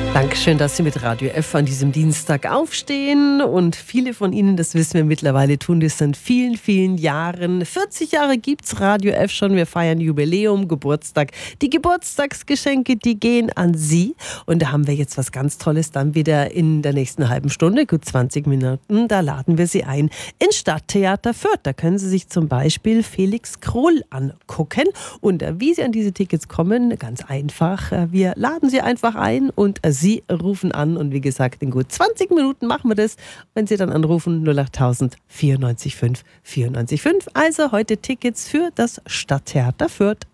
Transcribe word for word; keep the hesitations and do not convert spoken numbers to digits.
Dankeschön, dass Sie mit Radio F an diesem Dienstag aufstehen. Und viele von Ihnen, das wissen wir mittlerweile, tun das seit vielen, vielen Jahren. vierzig Jahre gibt's Radio F schon. Wir feiern Jubiläum, Geburtstag. Die Geburtstagsgeschenke, die gehen an Sie. Und da haben wir jetzt was ganz Tolles dann wieder in der nächsten halben Stunde, gut zwanzig Minuten. Da laden wir Sie ein ins Stadttheater Fürth. Da können Sie sich zum Beispiel Felix Krohl angucken. Und wie Sie an diese Tickets kommen, ganz einfach. Wir laden Sie einfach ein und Sie rufen an und wie gesagt, in gut zwanzig Minuten machen wir das. Wenn Sie dann anrufen, null acht tausend vierundneunzig fünf vierundneunzig fünf. Also heute Tickets für das Stadttheater Fürth.